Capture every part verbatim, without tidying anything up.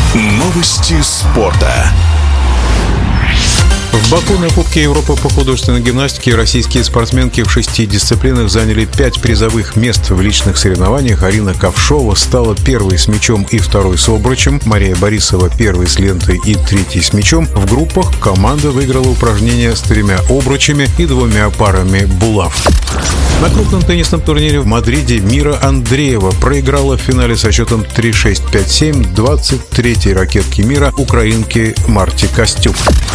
Новости спорта. В Баку на Кубке Европы по художественной гимнастике российские спортсменки в шести дисциплинах заняли пять призовых мест в личных соревнованиях. Арина Ковшова стала первой с мячом и второй с обручем. Мария Борисова первой с лентой и третьей с мячом. В группах команда выиграла упражнения с тремя обручами и двумя парами булав. На крупном теннисном турнире в Мадриде Мира Андреева проиграла в финале со счетом три шесть пять семь двадцать третьей ракетки мира украинки Марте Костюк.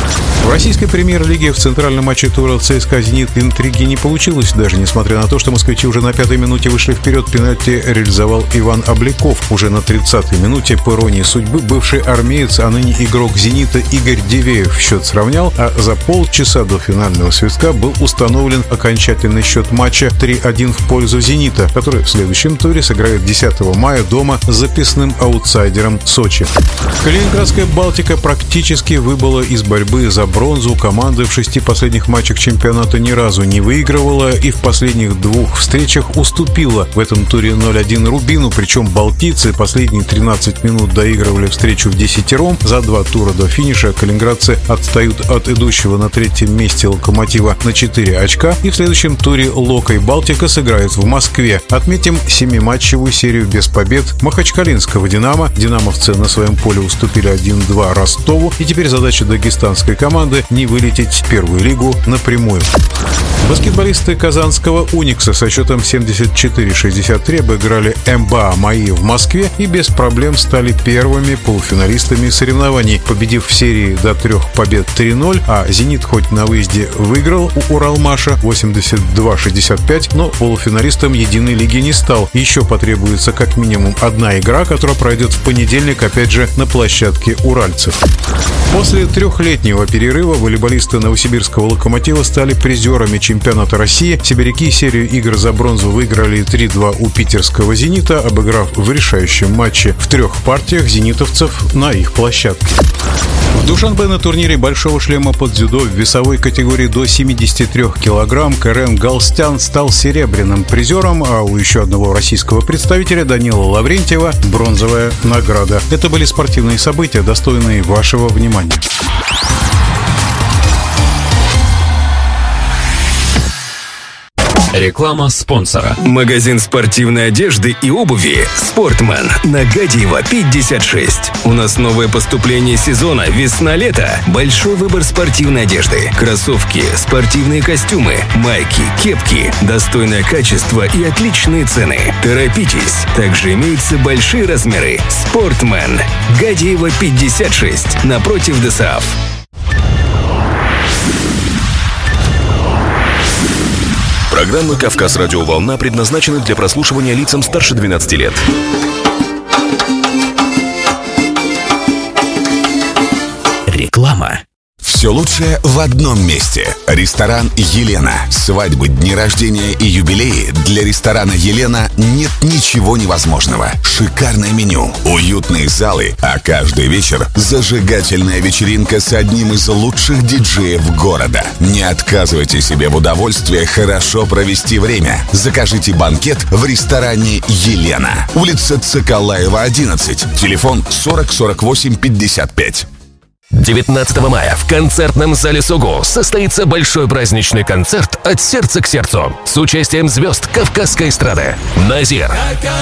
В российской премьер-лиге в центральном матче тура ЦСКА «Зенит» интриги не получилось, даже несмотря на то, что москвичи уже на пятой минуте вышли вперед. Пенальти реализовал Иван Обликов. Уже на тридцатой минуте по иронии судьбы бывший армеец, а ныне игрок «Зенита» Игорь Дивеев счет сравнял, а за полчаса до финального свистка был установлен окончательный счет матча три один в пользу «Зенита», который в следующем туре сыграет десятого мая дома с записным аутсайдером Сочи. Калининградская «Балтика» практически выбыла из борьбы за бронзу. Команда в шести последних матчах чемпионата ни разу не выигрывала и в последних двух встречах уступила в этом туре ноль один Рубину. Причем балтийцы последние тринадцать минут доигрывали встречу в десятером. За два тура до финиша калининградцы отстают от идущего на третьем месте «Локомотива» на четыре очка. И в следующем туре «Лока» и «Балтика» сыграют в Москве. Отметим семиматчевую серию без побед махачкалинского «Динамо». «Динамовцы» на своем поле уступили один-два Ростову. И теперь задача дагестанской команды не вылететь в первую лигу напрямую. Баскетболисты казанского «Уникса» со счетом семьдесят четыре шестьдесят три обыграли МБА «МАИ» в Москве и без проблем стали первыми полуфиналистами соревнований, победив в серии до трех побед три ноль, а «Зенит» хоть на выезде выиграл у «Уралмаша» восемьдесят два шестьдесят пять, но полуфиналистом единой лиги не стал. Еще потребуется как минимум одна игра, которая пройдет в понедельник, опять же, на площадке уральцев. После трехлетнего перерыва волейболисты новосибирского «Локомотива» стали призерами чемпионата России. Сибиряки серию игр за бронзу выиграли три два у питерского «Зенита», обыграв в решающем матче в трех партиях зенитовцев на их площадке. В Душанбе на турнире «Большого шлема» под дзюдо в весовой категории до семидесяти трёх килограмм Карен Галстян стал серебряным призером, а у еще одного российского представителя Данила Лаврентьева бронзовая награда. Это были спортивные события, достойные вашего внимания. Реклама спонсора. Магазин спортивной одежды и обуви «Спортман» на Гадиева, пятьдесят шесть. У нас новое поступление сезона весна-лето. Большой выбор спортивной одежды. Кроссовки, спортивные костюмы, майки, кепки. Достойное качество и отличные цены. Торопитесь. Также имеются большие размеры. «Спортман». Гадиева, пятьдесят шесть. Напротив ДОСААФ. Программа «Кавказ Радиоволна» предназначена для прослушивания лицам старше двенадцати лет. Реклама. Все лучшее в одном месте. Ресторан «Елена». Свадьбы, дни рождения и юбилеи. Для ресторана «Елена» нет ничего невозможного. Шикарное меню, уютные залы, а каждый вечер зажигательная вечеринка с одним из лучших диджеев города. Не отказывайте себе в удовольствии хорошо провести время. Закажите банкет в ресторане «Елена». Улица Цикалаева, одиннадцать. Телефон сорок сорок восемь пятьдесят пять. девятнадцатого мая в концертном зале СОГО состоится большой праздничный концерт «От сердца к сердцу» с участием звезд кавказской эстрады. Назир,